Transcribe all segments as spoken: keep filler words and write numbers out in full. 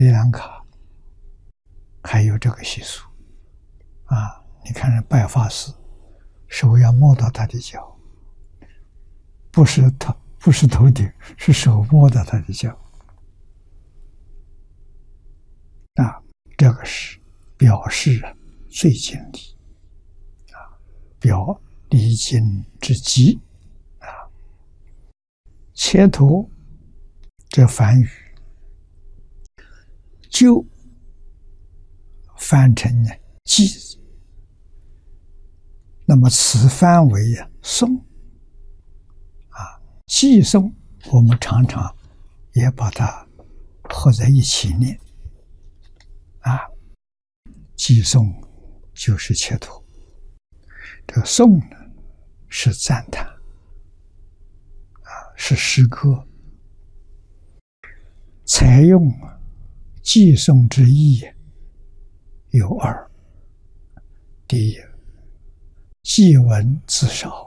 斯里兰卡还有这个习俗啊！你看人拜法师，手要摸到他的脚，不是头，不是头顶，是手摸到他的脚啊！这个是表示啊最敬礼啊，表礼敬之极啊。切头这梵语就翻成呢祭，那么此翻为啊颂啊，祭颂我们常常也把它合在一起念啊，祭颂就是切头，这个颂呢是赞叹啊，是诗歌。采用祭颂之意有二：第一，祭文字少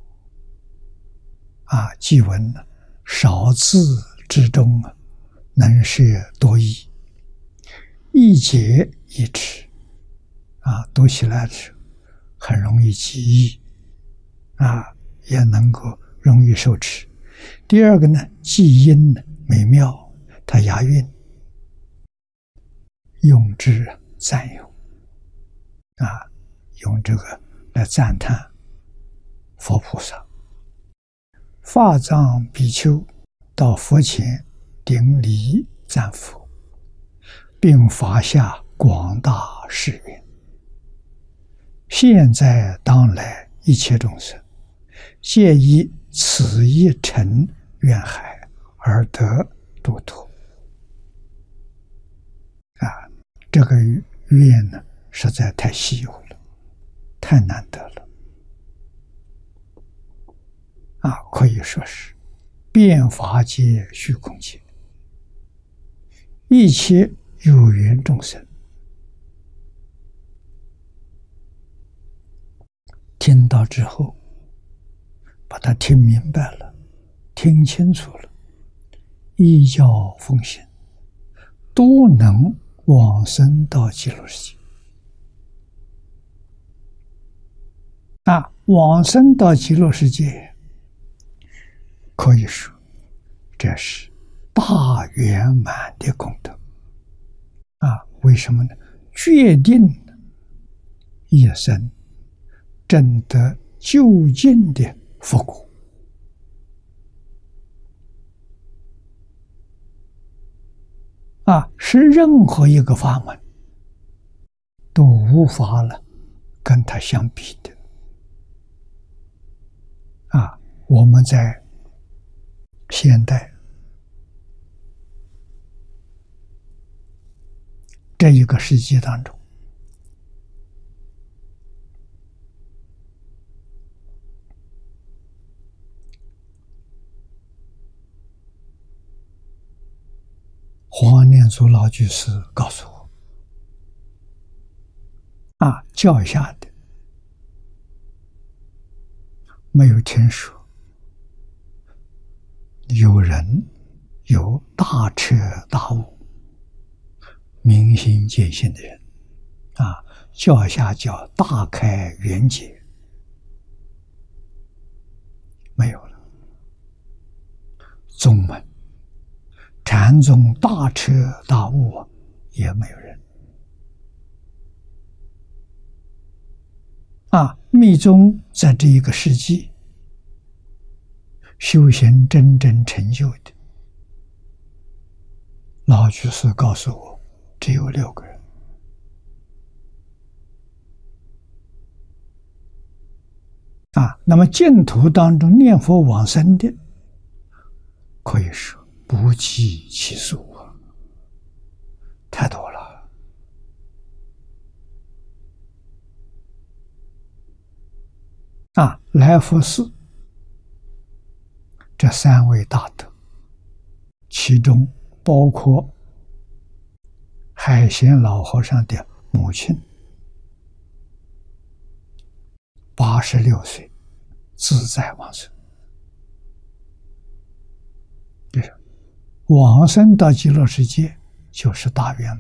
啊，祭文少字之中能摄多义，一节一致啊，读起来的时候很容易记忆啊，也能够容易受持。第二个呢，记音美妙，它押韵，用之赞咏啊，用这个来赞叹佛菩萨。法藏比丘到佛前顶礼赞佛，并发下广大誓愿：现在当来一切众生，皆以此一尘愿海而得度脱。啊，这个愿呢，实在太稀有了，太难得了。啊，可以说是遍法界、虚空界一切有缘众生，听到之后，把它听明白了，听清楚了，依教奉行，都能往生到极乐世界。啊，往生到极乐世界，可以说这是大圆满的功德啊！为什么呢？决定一生证得究竟的佛果啊，是任何一个法门都无法了跟它相比的啊！我们在现代这一个世纪当中，黄念祖老居士告诉我，啊，教下的没有听说有人有大彻大悟、明心见性的人啊，教下叫大开圆解，没有了。宗门禅宗大彻大悟也没有人啊。密宗在这一个世纪修行真正成就的，老居士告诉我，只有六个人啊。那么净土当中念佛往生的，可以说不计其数啊，太多了啊。来佛寺这三位大德，其中包括海贤老和尚的母亲，八十六岁自在往生。往生到极乐世界就是大圆满。